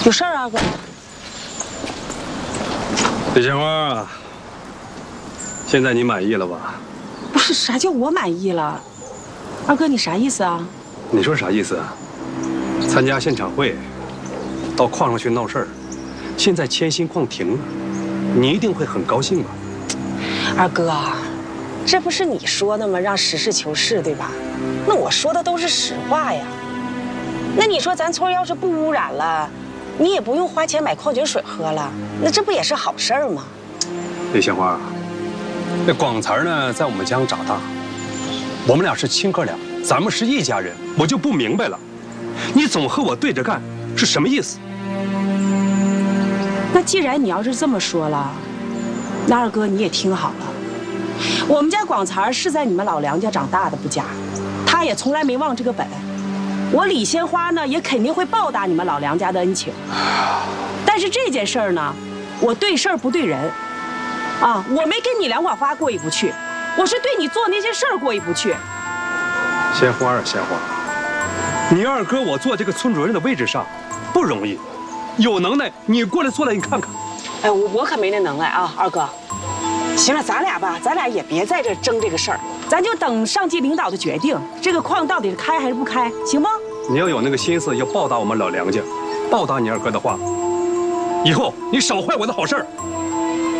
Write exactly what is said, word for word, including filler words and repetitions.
有事儿啊，哥？ 李鲜花，现在你满意了吧？ 不是，啥叫我满意了？二哥，你啥意思啊？ 你说啥意思啊？参加现场会，到矿上去闹事儿，现在千心矿停了，你一定会很高兴吧？ 二哥，这不是你说的吗？让实事求是，对吧？那我说的都是实话呀。那你说咱村要是不污染了，你也不用花钱买矿泉水喝了，那这不也是好事儿吗？ 李鲜花，那广才呢，在我们家长大，我们俩是亲哥俩，咱们是一家人，我就不明白了，你总和我对着干是什么意思？ 那既然你要是这么说了，那二哥你也听好了，我们家广才是在你们老梁家长大的不假，他也从来没忘这个本。我李鲜花呢，也肯定会报答你们老梁家的恩情。但是这件事儿呢，我对事儿不对人，啊，我没跟你梁广发过意不去，我是对你做那些事儿过意不去。 鲜花啊，鲜花，你二哥我坐这个村主任的位置上不容易，有能耐你过来坐来，你看看。 哎，我我可没那能耐啊，二哥。行了，咱俩吧，咱俩也别在这争这个事儿，咱就等上级领导的决定，这个矿到底是开还是不开，行不？ 你要有那个心思，要报答我们老梁家，报答你二哥的话，以后你少坏我的好事儿。